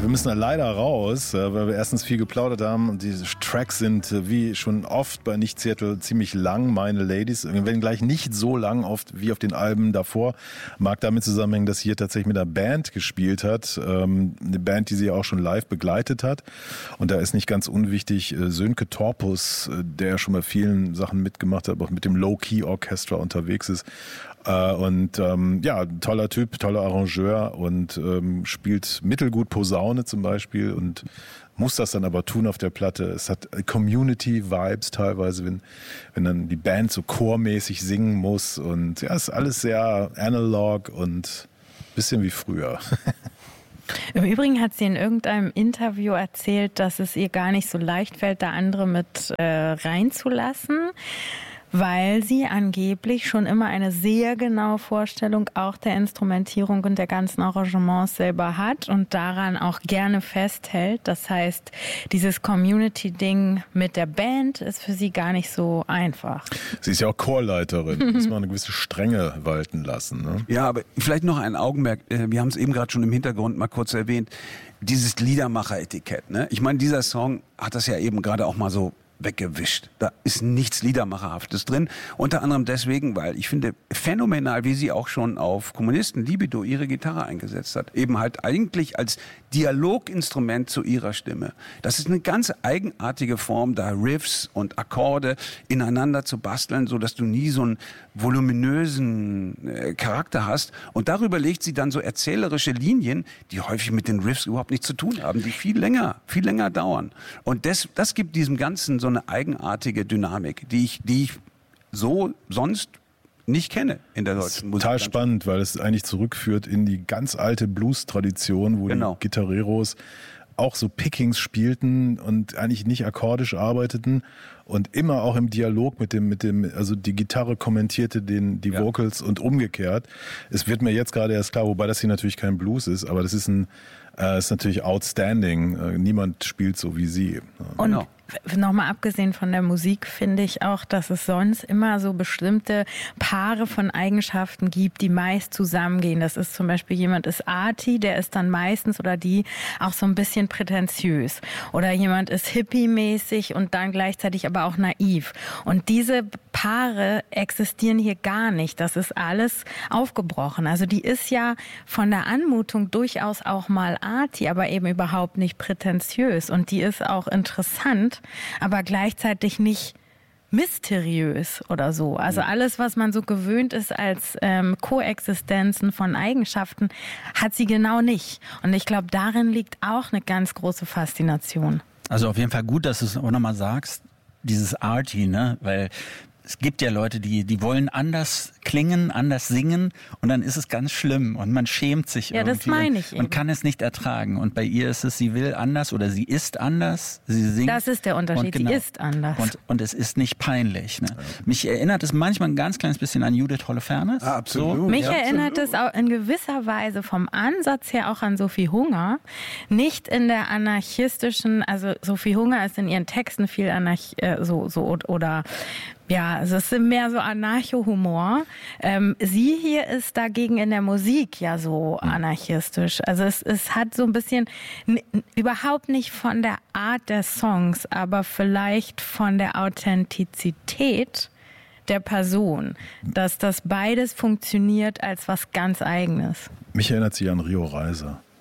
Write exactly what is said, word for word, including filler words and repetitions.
wir müssen da leider raus, weil wir erstens viel geplaudert haben und diese Tracks sind wie schon oft bei Nicht Seattle ziemlich lang, meine Ladies, wenn gleich nicht so lang oft wie auf den Alben davor. Mag damit zusammenhängen, dass sie hier tatsächlich mit einer Band gespielt hat, eine Band, die sie auch schon live begleitet hat, und da ist nicht ganz unwichtig Sönke Torpus, der schon bei vielen Sachen mitgemacht hat, aber auch mit dem Low-Key Orchestra unterwegs ist. Und ähm, ja, toller Typ, toller Arrangeur und ähm, spielt mittelgut Posaune zum Beispiel und muss das dann aber tun auf der Platte. Es hat Community-Vibes teilweise, wenn, wenn dann die Band so chormäßig singen muss, und ja, ist alles sehr analog und bisschen wie früher. Im Übrigen hat sie in irgendeinem Interview erzählt, dass es ihr gar nicht so leicht fällt, da andere mit äh, reinzulassen, weil sie angeblich schon immer eine sehr genaue Vorstellung auch der Instrumentierung und der ganzen Arrangements selber hat und daran auch gerne festhält. Das heißt, dieses Community-Ding mit der Band ist für sie gar nicht so einfach. Sie ist ja auch Chorleiterin, muss man eine gewisse Strenge walten lassen. Ne? Ja, aber vielleicht noch ein Augenmerk, wir haben es eben gerade schon im Hintergrund mal kurz erwähnt, dieses Liedermacher-Etikett. Ne? Ich meine, dieser Song hat das ja eben gerade auch mal so weggewischt. Da ist nichts Liedermacherhaftes drin. Unter anderem deswegen, weil ich finde phänomenal, wie sie auch schon auf Kommunisten Libido ihre Gitarre eingesetzt hat. Eben halt eigentlich als Dialoginstrument zu ihrer Stimme. Das ist eine ganz eigenartige Form, da Riffs und Akkorde ineinander zu basteln, so dass du nie so einen voluminösen äh, Charakter hast. Und darüber legt sie dann so erzählerische Linien, die häufig mit den Riffs überhaupt nichts zu tun haben, die viel länger, viel länger dauern. Und das, das gibt diesem Ganzen so eine eigenartige Dynamik, die ich, die ich so sonst nicht kenne in der deutschen Musik. Total spannend, weil es eigentlich zurückführt in die ganz alte Blues-Tradition, wo genau. die Gitarreros auch so Pickings spielten und eigentlich nicht akkordisch arbeiteten und immer auch im Dialog mit dem, mit dem, also die Gitarre kommentierte den, die ja. Vocals und umgekehrt. Es wird mir jetzt gerade erst klar, wobei das hier natürlich kein Blues ist, aber das ist ein, äh, ist natürlich outstanding. Äh, niemand spielt so wie sie. Und genau. Nochmal abgesehen von der Musik finde ich auch, dass es sonst immer so bestimmte Paare von Eigenschaften gibt, die meist zusammengehen. Das ist zum Beispiel, jemand ist arty, der ist dann meistens oder die auch so ein bisschen prätentiös. Oder jemand ist hippie-mäßig und dann gleichzeitig aber auch naiv. Und diese Paare existieren hier gar nicht. Das ist alles aufgebrochen. Also die ist ja von der Anmutung durchaus auch mal arty, aber eben überhaupt nicht prätentiös. Und die ist auch interessant, aber gleichzeitig nicht mysteriös oder so. Also alles, was man so gewöhnt ist als ähm, Koexistenzen von Eigenschaften, hat sie genau nicht. Und ich glaube, darin liegt auch eine ganz große Faszination. Also auf jeden Fall gut, dass du es auch nochmal sagst, dieses Arty, ne, weil es gibt ja Leute, die, die wollen anders klingen, anders singen und dann ist es ganz schlimm und man schämt sich ja, irgendwie das meine ich und, und kann es nicht ertragen. Und bei ihr ist es, sie will anders oder sie ist anders, sie singt. Das ist der Unterschied, genau, sie ist anders. Und, und es ist nicht peinlich. Ne? Mich erinnert es manchmal ein ganz kleines bisschen an Judith Holofernes. Ah, absolut. So. Mich ja, erinnert absolut. es auch in gewisser Weise vom Ansatz her auch an Sophie Hunger. Nicht in der anarchistischen, also Sophie Hunger ist in ihren Texten viel anarch, äh, so, so oder ja, es ist mehr so Anarcho-Humor. Ähm, sie hier ist dagegen in der Musik ja so anarchistisch. Also es, es hat so ein bisschen, n- überhaupt nicht von der Art der Songs, aber vielleicht von der Authentizität der Person, dass das beides funktioniert als was ganz Eigenes. Mich erinnert sie an Rio Reiser.